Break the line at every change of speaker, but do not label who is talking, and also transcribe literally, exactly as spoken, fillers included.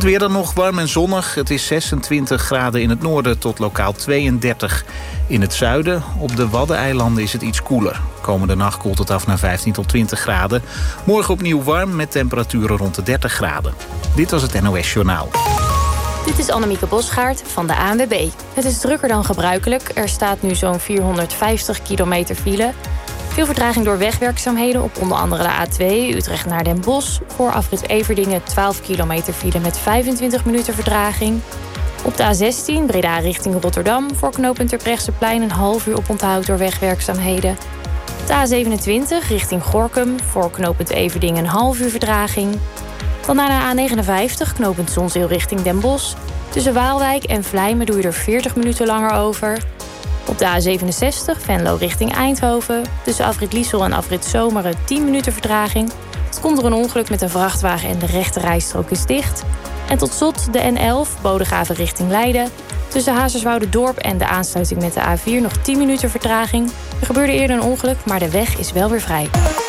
weer dan nog warm en zonnig. Het is zesentwintig graden in het noorden tot lokaal tweeëndertig in het zuiden. Op de Waddeneilanden is het iets koeler. Komende nacht koelt het af naar vijftien tot twintig graden. Morgen opnieuw warm met temperaturen rond de dertig graden. Dit was het N O S Journaal.
Dit is Annemieke Bosgaard van de A N W B. Het is drukker dan gebruikelijk. Er staat nu zo'n vierhonderdvijftig kilometer file. Veel vertraging door wegwerkzaamheden op onder andere de A twee... Utrecht naar Den Bosch. Voor afrit Everdingen twaalf kilometer file met vijfentwintig minuten vertraging. Op de A zestien Breda richting Rotterdam. Voor knooppunt Terbrechtseplein een half uur oponthoud door wegwerkzaamheden. De A zevenentwintig richting Gorinchem. Voor knooppunt Everdingen een half uur vertraging. Dan naar de A negenenvijftig, knooppunt Zonzeel richting Den Bosch. Tussen Waalwijk en Vlijmen doe je er veertig minuten langer over. Op de A zevenenzestig, Venlo richting Eindhoven. Tussen afrit Liesel en afrit Zomeren tien minuten vertraging. Het komt door een ongeluk met een vrachtwagen en de rechte rijstrook is dicht. En tot slot de N elf, Bodegraven richting Leiden. Tussen Hazerswoude-Dorp en de aansluiting met de A vier nog tien minuten vertraging. Er gebeurde eerder een ongeluk, maar de weg is wel weer vrij.